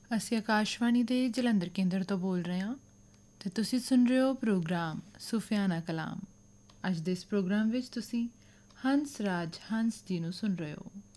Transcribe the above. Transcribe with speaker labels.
Speaker 1: ਅਸੀਂ ਆਕਾਸ਼ਵਾਣੀ ਦੇ ਜਲੰਧਰ ਕੇਂਦਰ ਤੋਂ ਬੋਲ ਰਹੇ ਹਾਂ ਅਤੇ ਤੁਸੀਂ ਸੁਣ ਰਹੇ ਹੋ ਪ੍ਰੋਗਰਾਮ ਸੂਫੀਆਨਾ ਕਲਾਮ। ਅੱਜ ਦੇ ਇਸ ਪ੍ਰੋਗਰਾਮ ਵਿੱਚ ਤੁਸੀਂ ਹੰਸ ਰਾਜ ਹੰਸ ਜੀ ਨੂੰ ਸੁਣ ਰਹੇ ਹੋ।